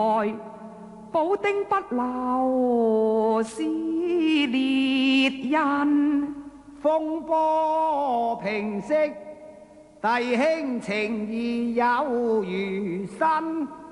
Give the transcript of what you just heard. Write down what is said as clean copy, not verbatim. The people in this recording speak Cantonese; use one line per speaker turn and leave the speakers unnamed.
補丁不留是烈人，
風波平息，弟兄情義有如新。